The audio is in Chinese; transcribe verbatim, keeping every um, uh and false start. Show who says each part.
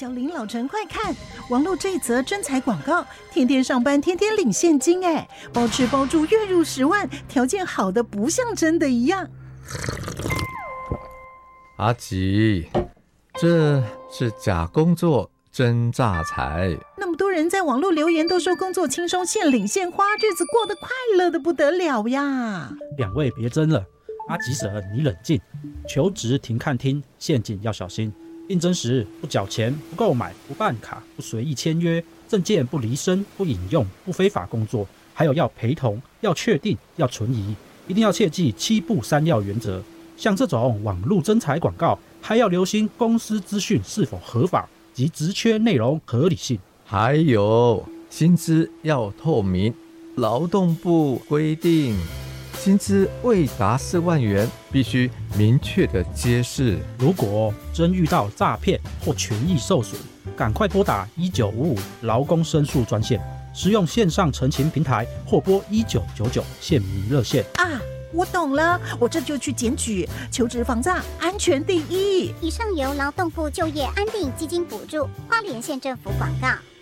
Speaker 1: 小林、老陈，快看！网络这一则征才广告，天天上班，天天领现金，哎，包吃包住，月入十万，条件好的不像真的一样。
Speaker 2: 阿吉，这是假工作真诈财。
Speaker 1: 那么多人在网络留言都说工作轻松，现领现花，日子过得快乐的不得了呀。
Speaker 3: 两位别争了，阿吉婶你冷静，求职停看听，陷阱要小心。应征时不缴钱、不购买、不办卡、不随意签约，证件不离身、不引用、不非法工作，还有要陪同、要确定、要存疑，一定要切记七不三要原则。像这种网络征才广告，还要留心公司资讯是否合法及职缺内容合理性，
Speaker 2: 还有薪资要透明。劳动部规定，薪资未达四万元，必须明确的揭示。
Speaker 3: 如果真遇到诈骗或权益受损，赶快拨打一九五五劳工申诉专线，使用线上陈情平台或拨一九九九县民热线
Speaker 1: 啊。我懂了，我这就去检举，求职防诈，安全第一。
Speaker 4: 以上由劳动部就业安定基金补助，花莲县政府广告。